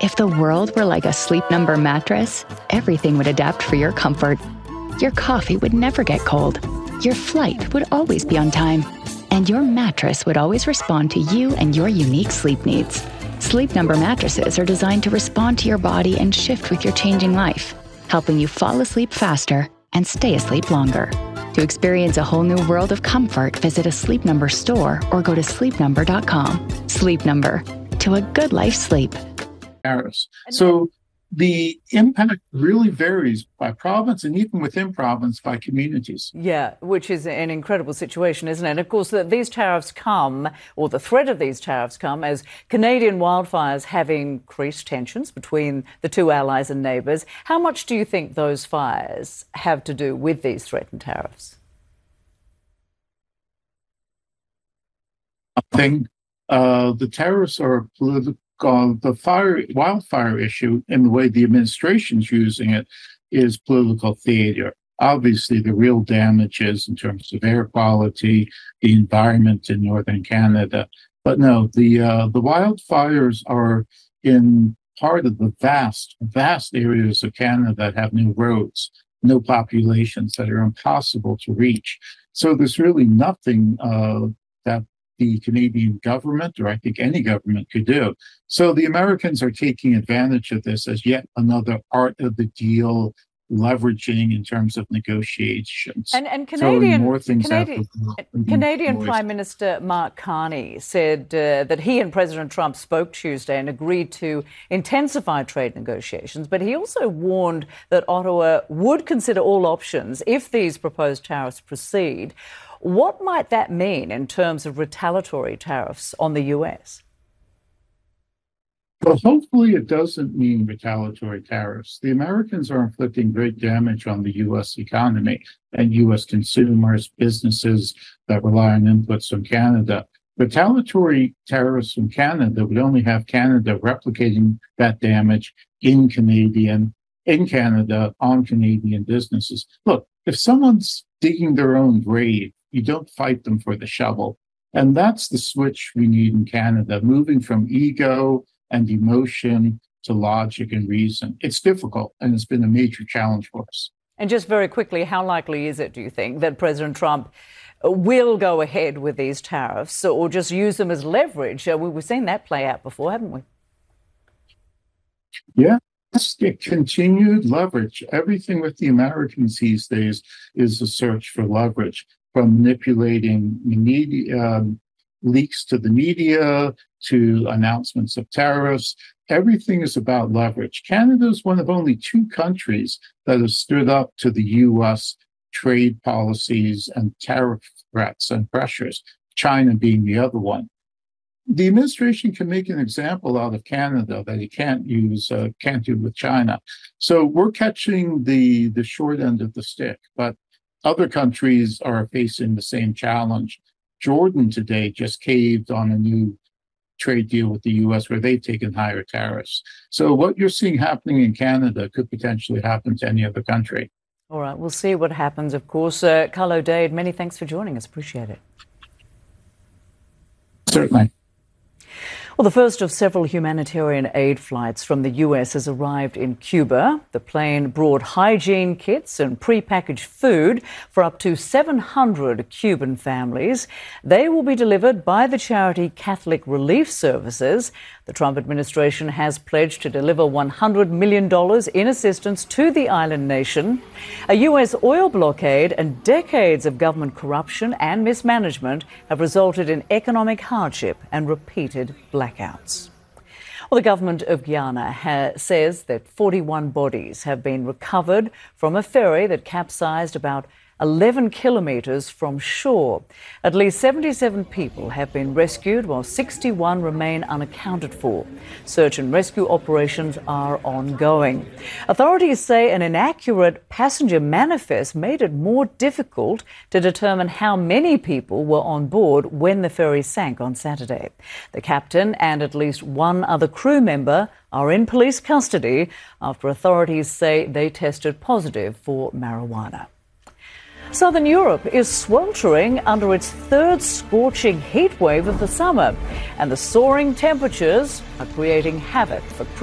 If the world were like a Sleep Number mattress, everything would adapt for your comfort. Your coffee would never get cold. Your flight would always be on time. And your mattress would always respond to you and your unique sleep needs. Sleep Number mattresses are designed to respond to your body and shift with your changing life, helping you fall asleep faster and stay asleep longer. To experience a whole new world of comfort, visit a Sleep Number store or go to sleepnumber.com. Sleep Number, to a good life sleep. So the impact really varies by province and even within province by communities. Yeah, which is an incredible situation, isn't it? And of course, these tariffs come, or the threat of these tariffs come, as Canadian wildfires have increased tensions between the two allies and neighbours. How much do you think those fires have to do with these threatened tariffs? I think the tariffs are political. The wildfire issue and the way the administration's using it is political theater. Obviously, the real damage is in terms of air quality, the environment in northern Canada. But no, the wildfires are in part of the vast areas of Canada that have no roads, no populations, that are impossible to reach. So there's really nothing that the Canadian government, or I think any government, could do. So the Americans are taking advantage of this as yet another art of the deal, leveraging in terms of negotiations. And Canadian Canadian Prime Minister Mark Carney said that he and President Trump spoke Tuesday and agreed to intensify trade negotiations, but he also warned that Ottawa would consider all options if these proposed tariffs proceed. What might that mean in terms of retaliatory tariffs on the US? Well, hopefully it doesn't mean retaliatory tariffs. The Americans are inflicting great damage on the U.S. economy and U.S. consumers, businesses that rely on inputs from Canada. Retaliatory tariffs from Canada would only have Canada replicating that damage in Canada on Canadian businesses. Look, if someone's digging their own grave, you don't fight them for the shovel. And that's the switch we need in Canada, moving from ego and emotion to logic and reason. It's difficult, and it's been a major challenge for us. And just very quickly, how likely is it, do you think, that President Trump will go ahead with these tariffs or just use them as leverage? We've seen that play out before, haven't we? Yeah. Continued leverage. Everything with the Americans these days is a search for leverage, from manipulating media, leaks to the media to announcements of tariffs. Everything is about leverage. Canada is one of only two countries that have stood up to the U.S. trade policies and tariff threats and pressures, China being the other one. The administration can make an example out of Canada that it can't do with China. So we're catching the short end of the stick, but other countries are facing the same challenge. Jordan today just caved on a new trade deal with the U.S. where they've taken higher tariffs. So what you're seeing happening in Canada could potentially happen to any other country. All right, we'll see what happens, of course. Carl O'Dade, many thanks for joining us. Appreciate it. Certainly. Well, the first of several humanitarian aid flights from the US has arrived in Cuba. The plane brought hygiene kits and prepackaged food for up to 700 Cuban families. They will be delivered by the charity Catholic Relief Services. The Trump administration has pledged to deliver $100 million in assistance to the island nation. A US oil blockade and decades of government corruption and mismanagement have resulted in economic hardship and repeated blackouts. Well, the government of Guyana says that 41 bodies have been recovered from a ferry that capsized about 11 kilometres from shore. At least 77 people have been rescued, while 61 remain unaccounted for. Search and rescue operations are ongoing. Authorities say an inaccurate passenger manifest made it more difficult to determine how many people were on board when the ferry sank on Saturday. The captain and at least one other crew member are in police custody after authorities say they tested positive for marijuana. Southern Europe is sweltering under its third scorching heat wave of the summer, and the soaring temperatures are creating havoc for